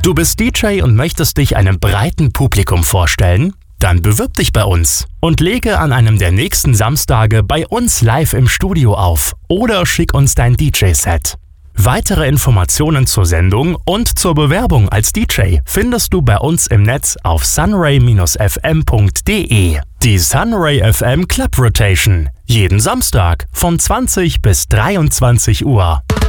Du bist DJ und möchtest dich einem breiten Publikum vorstellen? Dann bewirb dich bei uns und lege an einem der nächsten Samstage bei uns live im Studio auf oder schick uns dein DJ-Set. Weitere Informationen zur Sendung und zur Bewerbung als DJ findest du bei uns im Netz auf sunray-fm.de. Die Sunray FM Club Rotation. Jeden Samstag von 20 bis 23 Uhr.